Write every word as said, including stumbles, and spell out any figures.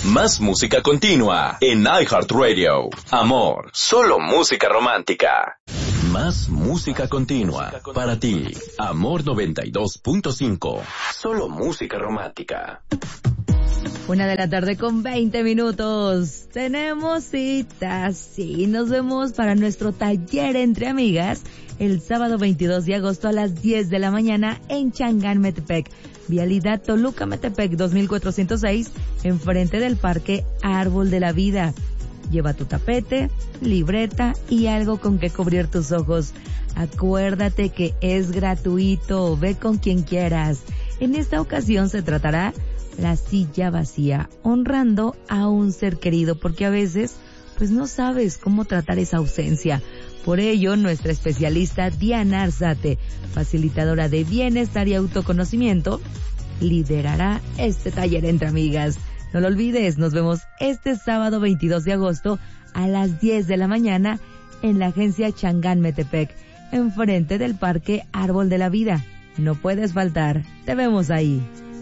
Más música continua en iHeartRadio. Amor, solo música romántica. Más música continua para ti. Amor noventa y dos punto cinco. Solo música romántica. Una de la tarde con veinte minutos. Tenemos citas. Sí, nos vemos para nuestro taller entre amigas el sábado veintidós de agosto a las diez de la mañana en Changán, Metepec. Vialidad Toluca-Metepec dos mil cuatrocientos seis, enfrente del Parque Árbol de la Vida. Lleva tu tapete, libreta y algo con que cubrir tus ojos. Acuérdate que es gratuito. Ve con quien quieras. En esta ocasión se tratará la silla vacía, honrando a un ser querido, porque a veces pues no sabes cómo tratar esa ausencia. Por ello, nuestra especialista Diana Arzate, facilitadora de bienestar y autoconocimiento, liderará este taller entre amigas. No lo olvides, nos vemos este sábado veintidós de agosto a las diez de la mañana en la agencia Changán Metepec, enfrente del Parque Árbol de la Vida. No puedes faltar, te vemos ahí.